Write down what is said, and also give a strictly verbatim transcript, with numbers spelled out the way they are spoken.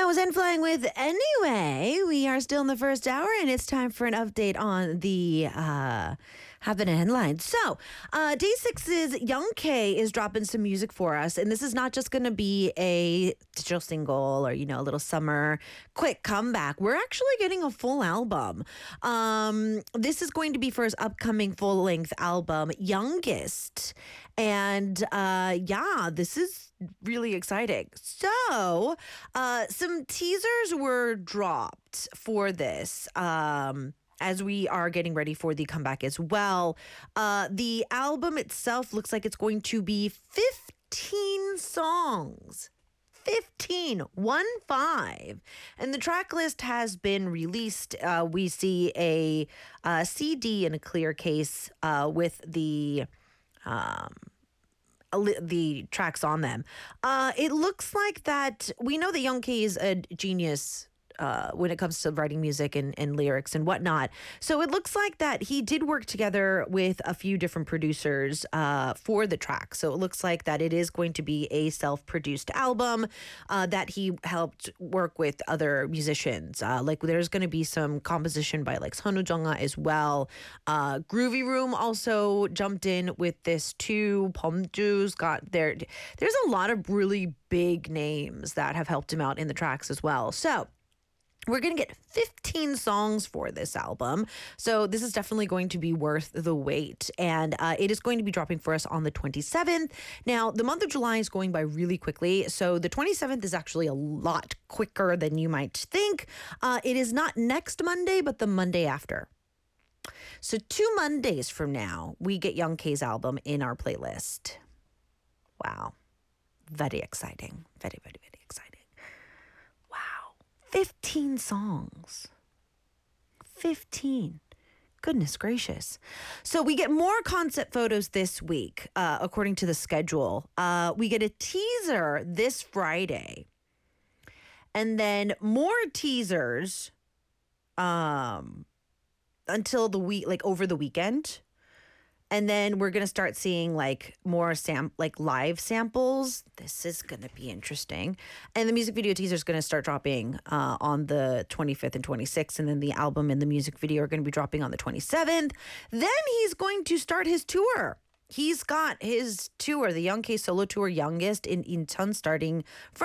That was N Flying with Anyway. We are still in the first hour, and it's time for an update on the uh, happening headlines. So, uh, Day Six's Young K is dropping some music for us, and this is not just going to be a digital single or, you know, a little summer quick comeback. We're actually getting a full album. Um, this is going to be for his upcoming full-length album, Youngest. And uh, yeah, this is really exciting. So, uh, some teasers were dropped for this. Um, as we are getting ready for the comeback as well. Uh, the album itself looks like it's going to be fifteen songs. fifteen, one five. And the track list has been released. Uh, we see a, a C D in a clear case uh, with the... Um, the tracks on them. Uh, it looks like that we know that Young K is a genius uh, when it comes to writing music and, and lyrics and whatnot. So it looks like that he did work together with a few different producers uh, for the track. So it looks like that it is going to be a self-produced album uh, that he helped work with other musicians. Uh, like there's going to be some composition by like Sonu Jung-ah as well. Uh, Groovy Room also jumped in with this too. Pomju's got there. There's a lot of really big names that have helped him out in the tracks as well. So we're going to get fifteen songs for this album. So this is definitely going to be worth the wait. And uh, it is going to be dropping for us on the twenty-seventh. Now, the month of July is going by really quickly. So the twenty-seventh is actually a lot quicker than you might think. Uh, it is not next Monday, but the Monday after. So two Mondays from now, we get Young K's album in our playlist. Wow. Very exciting. Very, very, very exciting. fifteen songs. fifteen. Goodness gracious. So we get more concept photos this week, uh, according to the schedule. Uh, we get a teaser this Friday. And then more teasers um, until the week, like over the weekend. And then we're going to start seeing like more sam like live samples. This is going to be interesting. And the music video teaser is going to start dropping uh, on the twenty-fifth and twenty-sixth. And then the album and the music video are going to be dropping on the twenty-seventh. Then he's going to start his tour. He's got his tour, the Young K solo tour, Youngest, in Incheon, starting from